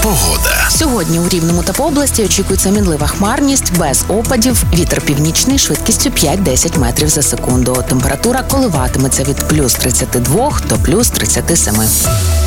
Погода. Сьогодні у Рівному та по області очікується мінлива хмарність, без опадів, вітер північний швидкістю 5-10 метрів за секунду. Температура коливатиметься від плюс 32 до плюс 37.